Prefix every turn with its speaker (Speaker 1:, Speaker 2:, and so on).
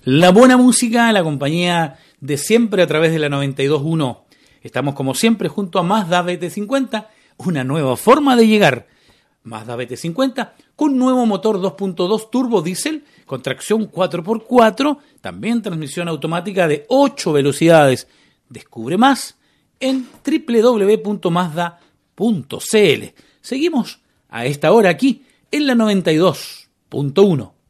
Speaker 1: La buena música, la compañía de siempre a través de la 92.1. Estamos como siempre junto a Mazda BT50, una nueva forma de llegar. Mazda BT50 con nuevo motor 2.2 turbo diésel con tracción 4x4, también transmisión automática de 8 velocidades. Descubre más en www.mazda.cl. Seguimos a esta hora aquí en la 92.1.